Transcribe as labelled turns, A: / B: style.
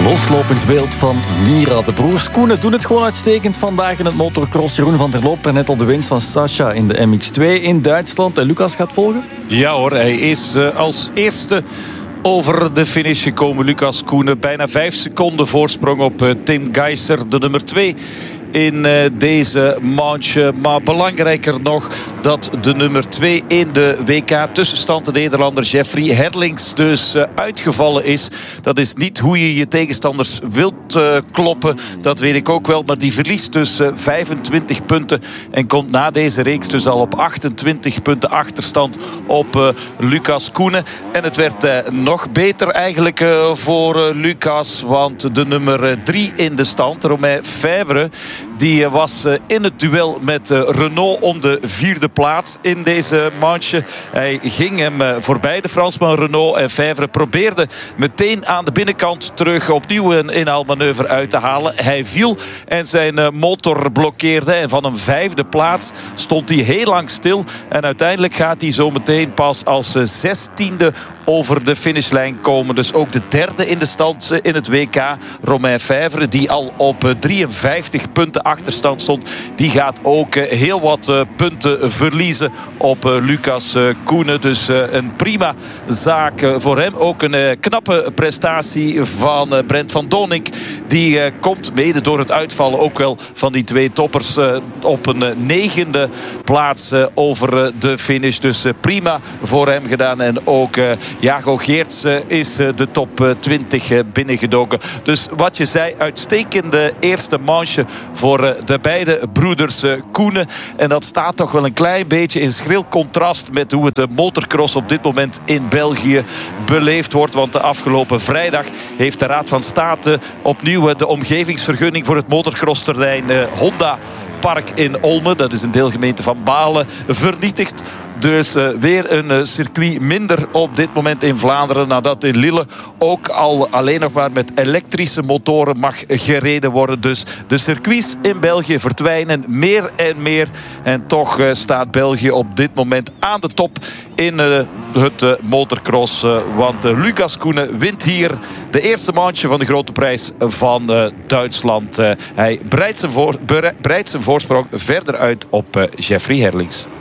A: Loslopend beeld van Mira. De broers Koenen doen het gewoon uitstekend vandaag in het motocross. Jeroen van der Loop daarnet al de winst van Sascha in de MX2 in Duitsland. En Lucas gaat volgen?
B: Ja hoor, hij is als eerste over de finish gekomen. Lucas Koenen, bijna 5 seconden voorsprong op Tim Geiser, de nummer 2 in deze manche. Maar belangrijker nog dat de nummer 2 in de WK-tussenstand, de Nederlander Jeffrey Herlings, dus uitgevallen is. Dat is niet hoe je je tegenstanders wilt kloppen. Dat weet ik ook wel. Maar die verliest dus 25 punten en komt na deze reeks dus al op 28 punten achterstand op Lucas Koenen. En het werd nog beter eigenlijk voor Lucas. Want de nummer 3 in de stand, Romain Fèvre, die was in het duel met Renault om de 4e plaats in deze manche. Hij ging hem voorbij, de Fransman Renault. En Fèvre probeerde meteen aan de binnenkant terug opnieuw een inhaalmanoeuvre uit te halen. Hij viel en zijn motor blokkeerde. En van een 5e plaats stond hij heel lang stil. En uiteindelijk gaat hij zo meteen pas als 16e over de finishlijn komen. Dus ook de 3e in de stand in het WK, Romain Fèvre, die al op 53 punten achterstand stond. Die gaat ook heel wat punten verliezen op Lucas Koenen. Dus een prima zaak voor hem. Ook een knappe prestatie van Brent van Donink. Die komt mede door het uitvallen ook wel van die 2 toppers op een 9e plaats over de finish. Dus prima voor hem gedaan. En ook Jago Geerts is de top 20 binnengedoken. Dus wat je zei, uitstekende eerste manche voor de beide broeders Koenen. En dat staat toch wel een klein beetje in schril contrast met hoe het motocross op dit moment in België beleefd wordt. Want de afgelopen vrijdag heeft de Raad van State opnieuw de omgevingsvergunning voor het motocrossterrein Honda Park in Olme, dat is een deelgemeente van Balen, vernietigd. Dus weer een circuit minder op dit moment in Vlaanderen. Nadat in Lille ook al alleen nog maar met elektrische motoren mag gereden worden. Dus de circuits in België verdwijnen meer en meer. En toch staat België op dit moment aan de top in het motocross. Want Lucas Koenen wint hier de eerste manche van de grote prijs van Duitsland. Hij breidt zijn voorsprong verder uit op Jeffrey Herlings.